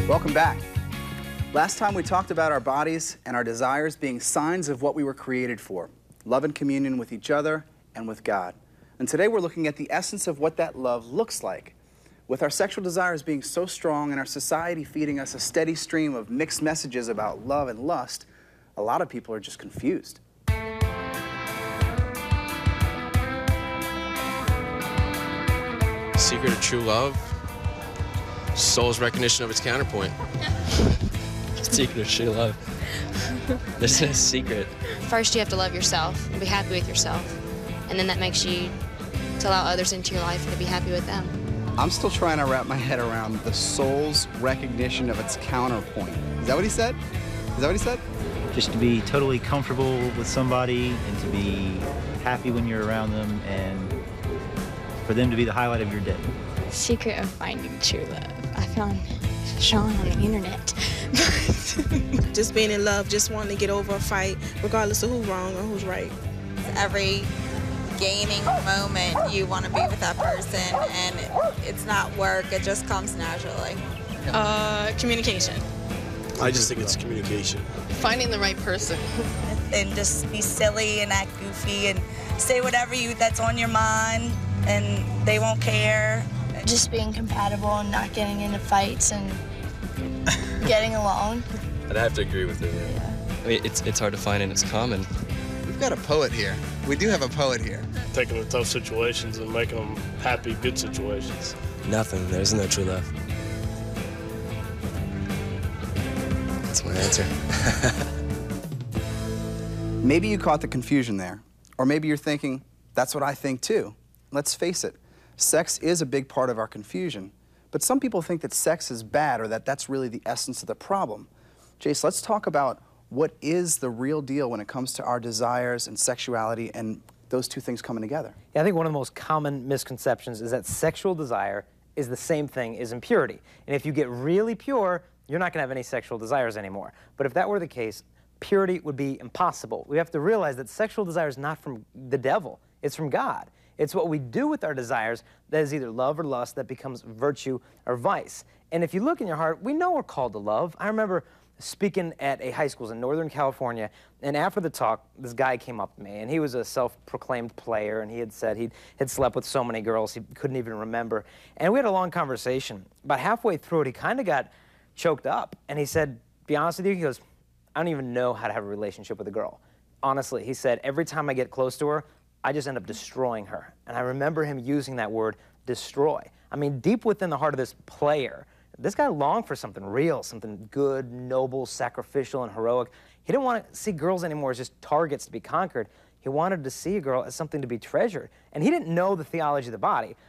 Welcome back. Last time we talked about our bodies and our desires being signs of what we were created for, love and communion with each other and with God. And today we're looking at the essence of what that love looks like. With our sexual desires being so strong and our society feeding us a steady stream of mixed messages about love and lust, a lot of people are just confused. Secret of true love, soul's recognition of its counterpoint. Secret of true love. There's no secret. First, you have to love yourself and be happy with yourself. And then that makes you to allow others into your life and to be happy with them. I'm still trying to wrap my head around the soul's recognition of its counterpoint. Is that what he said? Is that what he said? Just to be totally comfortable with somebody and to be happy when you're around them and for them to be the highlight of your day. Secret of finding true love. I found Sean on the internet. Just being in love, just wanting to get over a fight, regardless of who's wrong or who's right. Every gaining moment, you want to be with that person, and it's not work, it just comes naturally. Communication. I just think it's communication. Finding the right person. And just be silly and act goofy and say whatever that's on your mind, and they won't care. Just being compatible and not getting into fights and getting along. I'd have to agree with it. Yeah. I mean, it's hard to find and it's common. We've got a poet here. We do have a poet here. Taking the tough situations and making them happy, good situations. Nothing. There's no true love. That's my answer. Maybe you caught the confusion there. Or maybe you're thinking, that's what I think too. Let's face it, sex is a big part of our confusion. But some people think that sex is bad or that that's really the essence of the problem. Jace, let's talk about what is the real deal when it comes to our desires and sexuality and those two things coming together. Yeah, I think one of the most common misconceptions is that sexual desire is the same thing as impurity. And if you get really pure, you're not going to have any sexual desires anymore. But if that were the case, purity would be impossible. We have to realize that sexual desire is not from the devil, it's from God. It's what we do with our desires that is either love or lust that becomes virtue or vice. And if you look in your heart, we know we're called to love. I remember speaking at a high school in Northern California, and after the talk, this guy came up to me, and he was a self-proclaimed player, and he had said he had slept with so many girls he couldn't even remember. And we had a long conversation. About halfway through it, he kind of got choked up, and he said, be honest with you, he goes, I don't even know how to have a relationship with a girl. Honestly, he said, every time I get close to her, I just end up destroying her. And I remember him using that word, destroy. I mean, deep within the heart of this player, this guy longed for something real, something good, noble, sacrificial, and heroic. He didn't want to see girls anymore as just targets to be conquered. He wanted to see a girl as something to be treasured. And he didn't know the theology of the body,